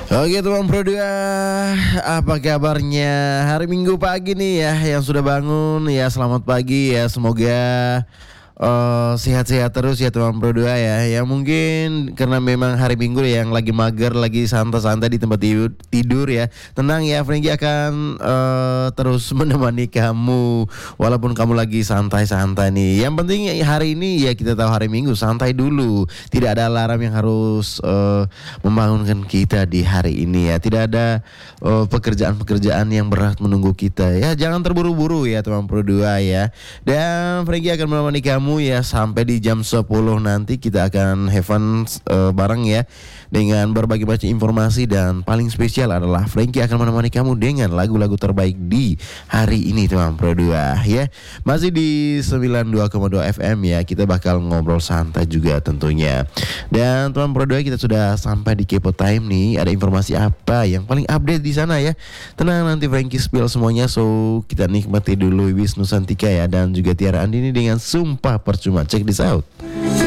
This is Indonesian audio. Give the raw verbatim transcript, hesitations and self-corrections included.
Oke teman Pro dua, apa kabarnya hari Minggu pagi nih ya, yang sudah bangun ya selamat pagi ya, semoga uh, sehat-sehat terus ya teman Pro dua ya. Ya mungkin karena memang hari Minggu ya, yang lagi mager, lagi santai-santai di tempat tidur, tidur ya. Tenang ya, Frankie akan uh, terus menemani kamu walaupun kamu lagi santai-santai nih. Yang penting hari ini ya, kita tahu hari Minggu santai dulu. Tidak ada alarm yang harus uh, membangunkan kita di hari ini ya. Tidak ada uh, pekerjaan-pekerjaan yang berat menunggu kita ya. Jangan terburu-buru ya teman Pro dua ya. Dan Frankie akan menemani kamu ya sampai di jam sepuluh nanti. Kita akan have fun uh, bareng ya, dengan berbagai macam informasi. Dan paling spesial adalah Frankie akan menemani kamu dengan lagu-lagu terbaik di hari ini teman Pro dua ya. Masih di sembilan puluh dua koma dua F M ya. Kita bakal ngobrol santai juga tentunya. Dan teman Pro dua, kita sudah sampai di Kepo Time nih. Ada informasi apa yang paling update di sana ya? Tenang, nanti Frankie spill semuanya. So kita nikmati dulu Wisnu Santika ya, dan juga Tiara Andini dengan Sumpah Percuma. Check this out.